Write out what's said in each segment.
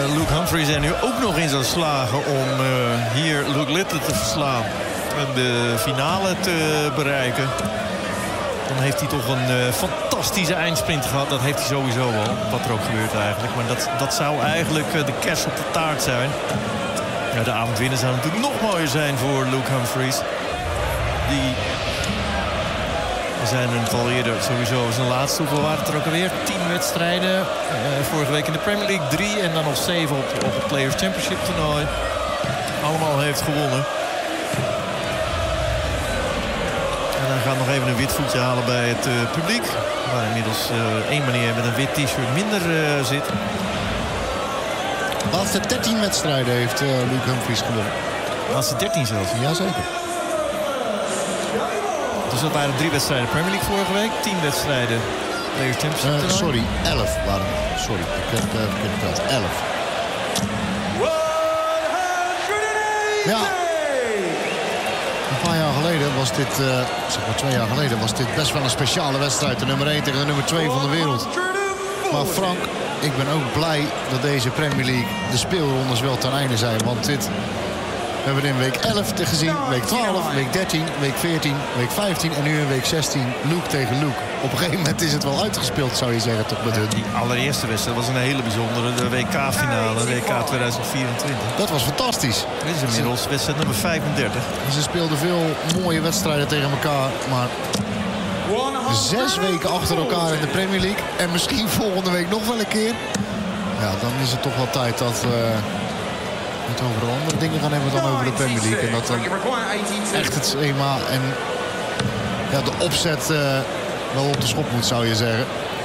Luke Humphries er nu ook nog in zou slagen om hier Luke Littler te verslaan en de finale te bereiken, dan heeft hij toch een fantastische eindsprint gehad. Dat heeft hij sowieso al, wat er ook gebeurt eigenlijk. Maar dat zou eigenlijk de kers op de taart zijn. Ja, de avondwinner zou natuurlijk nog mooier zijn voor Luke Humphries. We zijn het al eerder sowieso zijn laatste. Hoeveel waren het er ook alweer? 10 wedstrijden. Vorige week in de Premier League 3. En dan nog 7 op het Players Championship toernooi. Allemaal heeft gewonnen. En hij gaat nog even een wit voetje halen bij het publiek. Waar inmiddels één meneer met een wit t-shirt minder zit. De laatste 13 wedstrijden heeft Luke Humphries gewonnen. De laatste 13 zelfs? Jazeker. Dus dat waren 3 wedstrijden Premier League vorige week. 10 wedstrijden Players Championship. Sorry, 11 waren het. Sorry, ik heb geteld. 11. Ja. Een paar jaar geleden was dit, zeg maar 2 jaar geleden, was dit best wel een speciale wedstrijd. De nummer 1 tegen de nummer 2 van de wereld. Maar Frank, ik ben ook blij dat deze Premier League de speelrondes wel ten einde zijn. Want dit... We hebben in week 11 gezien, week 12, week 13, week 14, week 15 en nu in week 16 Luke tegen Luke. Op een gegeven moment is het wel uitgespeeld, zou je zeggen, toch met hun. Die allereerste wedstrijd was een hele bijzondere, de WK-finale, WK 2024. Dat was fantastisch. Dit is inmiddels wedstrijd nummer 35. Ze speelden veel mooie wedstrijden tegen elkaar, maar 6 weken achter elkaar in de Premier League. En misschien volgende week nog wel een keer. Ja, dan is het toch wel tijd dat... het over andere dingen gaan hebben dan over de Premier League. En dat dan echt het schema en ja, de opzet wel op de schop moet, zou je zeggen.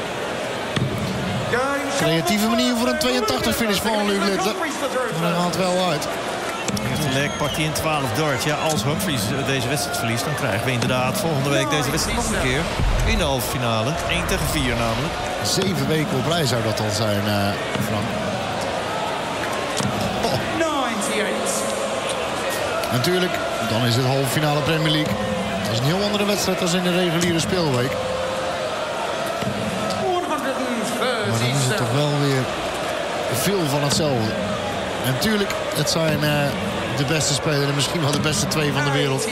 Creatieve manier voor een 82 finish van Luke Littler. Maar hij haalt wel uit. Leg pakt hij in 12 darts. Ja, als Humphries deze wedstrijd verliest, dan krijgen we inderdaad volgende week deze wedstrijd nog een keer. In de halve finale. 1 tegen 4 namelijk. 7 weken op rij zou dat dan zijn, Frank. Natuurlijk, dan is het halve finale Premier League. Dat is een heel andere wedstrijd dan in de reguliere speelweek. Maar dan is het toch wel weer veel van hetzelfde. En natuurlijk, het zijn de beste spelers en misschien wel de beste 2 van de wereld.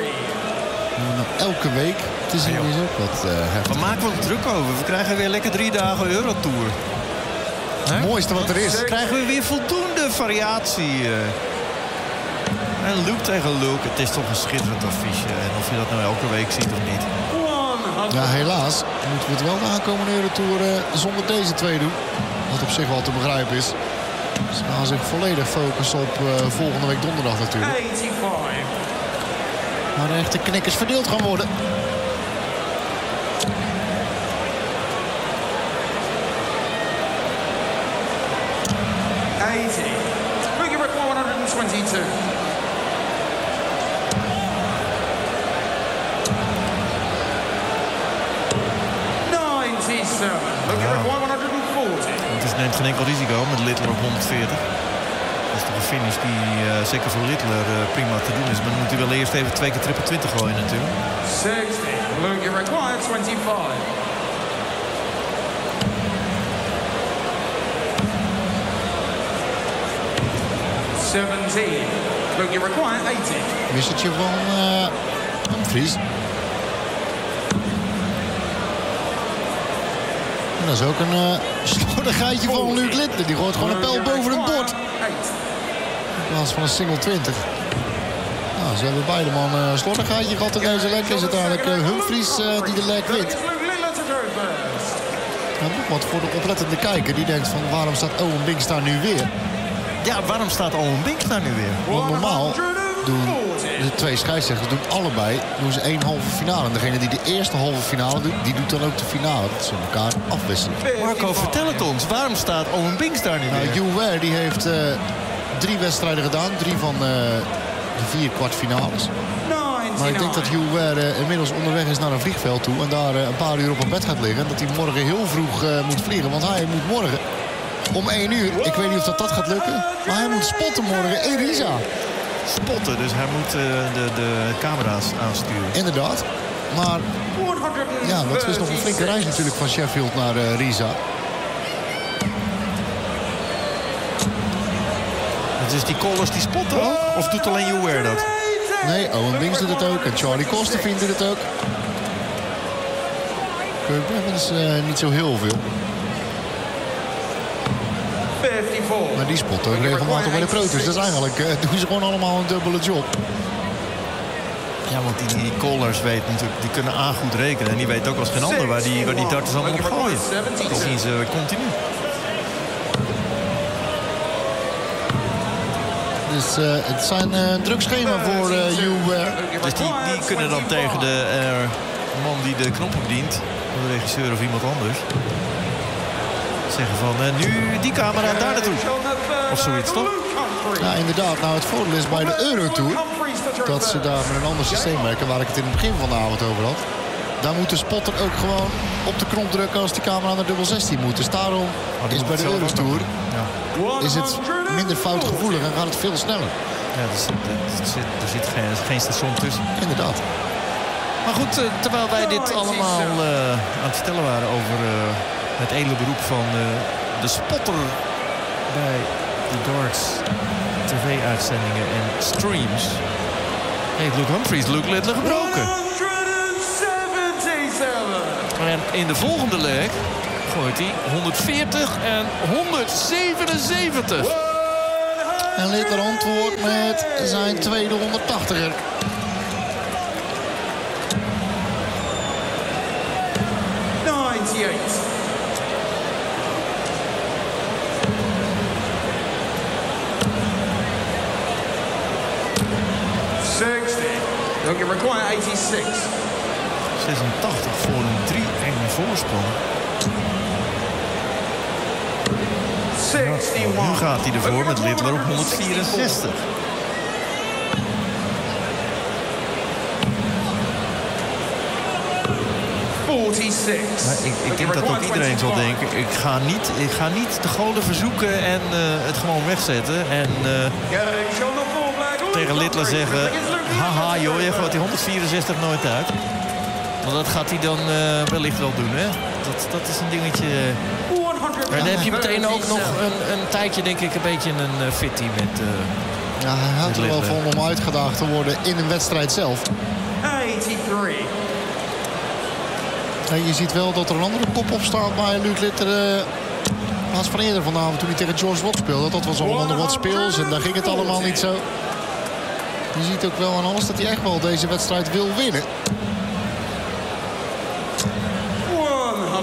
Elke week te zien is ook wat heftig. We maken er druk over. We krijgen weer lekker 3 dagen Eurotour. Het mooiste wat er is. Krijgen we weer voldoende variatie. En Luke tegen Luke, het is toch een schitterend affiche. En of je dat nou elke week ziet of niet. Ja, helaas moeten we het wel de aankomende Eurotour zonder deze 2 doen. Wat op zich wel te begrijpen is. Ze gaan zich volledig focussen op volgende week donderdag natuurlijk. Maar de echte knikkers verdeeld gaan worden. Boogie Record 122. Het neemt geen enkel risico met Littler op 140. Dat is toch een finish die zeker voor Littler prima te doen is. Maar dan moet hij wel eerst even 2 keer triple 20 gooien natuurlijk. 60. Luke required 25. 17. Luke required 80. Wisseltje van Humphries. En dat is ook een slordigheidje van Luke Littler. Die gooit gewoon een pijl boven het bord. In plaats van een single 20. Nou, ze hebben beide man een slordigheidje gehad in deze lek. Is het eigenlijk Humphries die de lek wint. Nou, nog wat voor de oplettende kijker. Die denkt van waarom staat Owen Binks daar nu weer? Ja, waarom staat Owen Binks daar nu weer? Want normaal doen de 2 scheidsrechters allebei ze 1 halve finale. En degene die de eerste halve finale doet, die doet dan ook de finale. Dat ze elkaar afwisselen. Marco, vertel het ons. Waarom staat Owen Binks daar nu weer? Hugh Ware die heeft 3 wedstrijden gedaan. 3 van de 4 kwartfinales. Maar ik denk dat Hugh Ware inmiddels onderweg is naar een vliegveld toe. En daar een paar uur op een bed gaat liggen. En dat hij morgen heel vroeg moet vliegen. Want hij moet morgen om 1 uur. Ik weet niet of dat gaat lukken. Maar hij moet spotten morgen in Riza. Spotten, dus hij moet de camera's aansturen. Inderdaad. Maar ja, dat is nog een flinke reis natuurlijk van Sheffield naar Riza. Dus die callers die spotten ook? Of doet alleen You Wear dat? Nee, Owen Wings doet het ook. En Charlie Costerfield doet het ook. Kirk Blevins niet zo heel veel. 54. Maar die spotten ook regelmatig bij de Pro Tours. Dus eigenlijk doen ze gewoon allemaal een dubbele job. Ja, want die callers weten natuurlijk, die kunnen goed rekenen. En die weten ook als geen ander waar die darters allemaal op gooien. Dat zien ze continu. Dus het zijn druk schema voor You Wear. Dus die kunnen dan tegen de man die de knop bedient, de regisseur of iemand anders, zeggen van nu die camera daar naartoe. Of zoiets, toch? Ja, inderdaad. Nou, het voordeel is bij de Eurotour dat ze daar met een ander systeem werken, waar ik het in het begin van de avond over had. Daar moet de spotter ook gewoon op de knop drukken als die camera naar dubbel 16 moet. Dus daarom is bij de Eurotour is het minder foutgevoelig en gaat het veel sneller. Ja, er zit geen station tussen. Inderdaad. Maar goed, terwijl wij dit allemaal aan het vertellen waren over het edele beroep van de spotter bij de darts tv-uitzendingen en streams, heeft Luke Humphries Luke Littler gebroken. 177. En in de volgende leg gooit hij 140 en 177. En Littler antwoordt met zijn tweede 180er. Look, you require 86. 86 voor een 3-1 voorsprong. 61. Nu gaat hij ervoor met Littler op 164. Maar ik denk dat ook iedereen zal denken, ik ga niet de goden verzoeken en het gewoon wegzetten. En tegen Littler zeggen, haha joh, je gooit die 164 nooit uit. Want dat gaat hij dan wellicht wel doen, hè. Dat is een dingetje. En dan heb je meteen ook nog een tijdje, denk ik, een beetje een fitty met ja, hij houdt er wel van om uitgedaagd te worden in een wedstrijd zelf. 83. Je ziet wel dat er een andere kop op staat bij Luke Littler. Plaats van eerder vanavond toen hij tegen George Watt speelde. Dat was allemaal nog wat speels en daar ging het allemaal niet zo. Je ziet ook wel aan alles dat hij echt wel deze wedstrijd wil winnen. 100.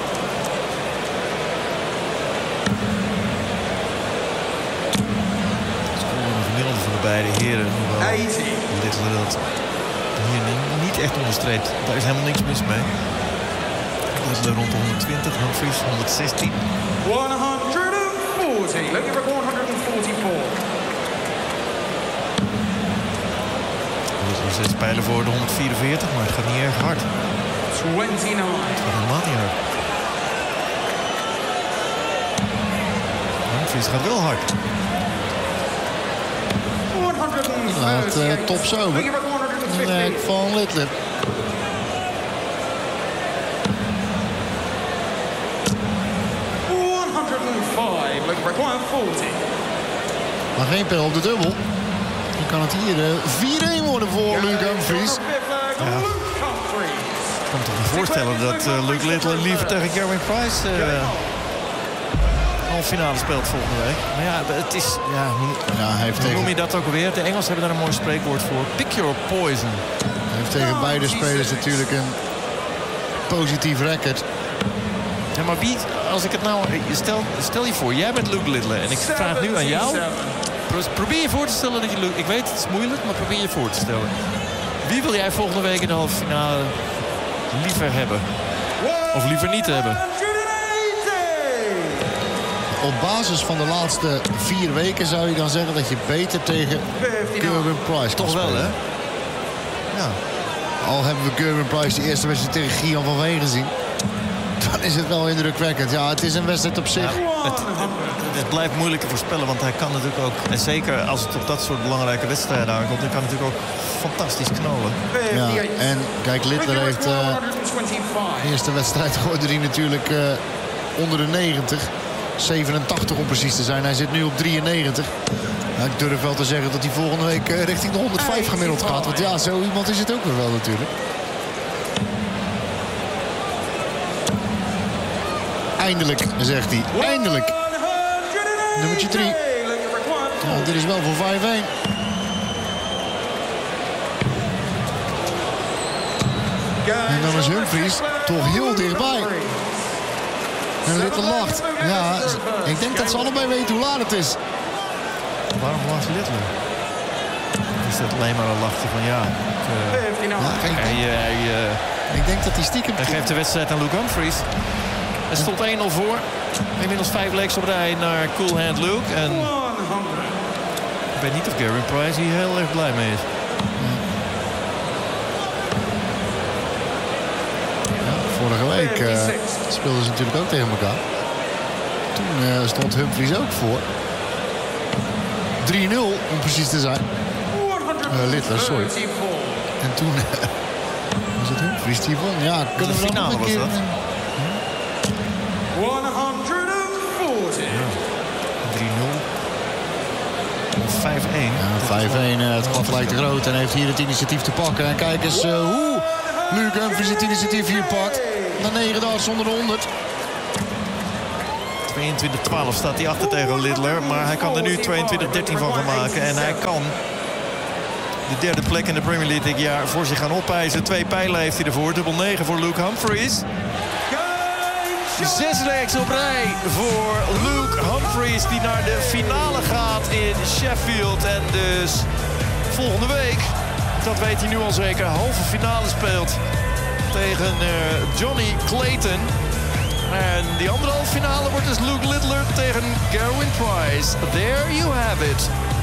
een gemiddelde van de beide heren. Littler dat hier niet echt onderstreept. Daar is helemaal niks mis mee. Littler rond de 120, Humphries 116. 140. Looking for 144. Littler zet spijlen voor de 144, maar het gaat niet erg hard. 29. Het gaat helemaal niet hard. Humphries gaat wel hard. Laat tops over. Werk van Littler. Maar geen pijl op de dubbel. Dan kan het hier 4-1 worden voor Luke Humphries. Ja. Ik kan me toch niet voorstellen dat Luke Littler liever tegen Gerwyn Price halve finale speelt volgende week. Maar ja, het is... Ja, hij heeft hoe noem je dat ook alweer? De Engelsen hebben daar een mooi spreekwoord voor. Pick your poison. Hij heeft tegen beide spelers natuurlijk een positief record. Ja, maar wie, als ik het nou... Stel je voor, jij bent Luke Littler. En ik vraag nu aan jou... Probeer je voor te stellen dat je Luke... Ik weet, het is moeilijk, maar probeer je voor te stellen. Wie wil jij volgende week in de halve finale liever hebben? Of liever niet hebben? Op basis van de laatste 4 weken zou je dan zeggen dat je beter tegen Gerwyn Price kan toch wel, spelen. Hè? Ja. Al hebben we Gerwyn Price de eerste wedstrijd tegen Gian van Veen gezien. Dan is het wel indrukwekkend. Ja, het is een wedstrijd op zich. Ja, het blijft moeilijk te voorspellen, want hij kan natuurlijk ook... En zeker als het op dat soort belangrijke wedstrijden aankomt... dan kan hij natuurlijk ook fantastisch knallen. Ja, en kijk, Littler heeft... de eerste wedstrijd gooide hij natuurlijk onder de 90. 87 om precies te zijn. Hij zit nu op 93. Nou, ik durf wel te zeggen dat hij volgende week richting de 105 gemiddeld gaat. Want ja, zo iemand is het ook weer wel natuurlijk. Eindelijk, zegt hij. Eindelijk. Nummertje 3. Nou, dit is wel voor 5-1. En dan is Humphries toch heel dichtbij. En Little lacht. Ja, ik denk dat ze allebei weten hoe laat het is. Waarom lacht Littler? Is dat alleen maar een lachtje van ja. Ik denk dat hij stiekem... Hij geeft de wedstrijd aan Luke Humphries. Het stond 1-0 voor. Inmiddels 5 legs op rij naar Cool Hand Luke. En ik weet niet of Gary Price hier heel erg blij mee is. Vorige week speelden ze natuurlijk ook tegen elkaar. Toen stond Humphries ook voor. 3-0 om precies te zijn. Littler, sorry. En toen was het Humphries die won. Ja, kunnen we finale nog een keer... was dat? 140. Ja. 3-0. 5-1. Ja, 5-1. Het gat lijkt groot en heeft hier het initiatief te pakken. En kijk eens hoe Luke Humphries het initiatief hier pakt. Na 9 dagen zonder de 100. 22-12 staat hij achter tegen Littler. Maar hij kan er nu 22-13 van gaan maken. En hij kan de derde plek in de Premier League dit jaar voor zich gaan opeisen. 2 pijlen heeft hij ervoor. Dubbel 9 voor Luke Humphries. 6 legs op rij voor Luke Humphries. Die naar de finale gaat in Sheffield. En dus volgende week, dat weet hij nu al zeker, halve finale speelt tegen Johnny Clayton. En die andere halve finale wordt dus Luke Littler tegen Gerwyn Price. There you have it.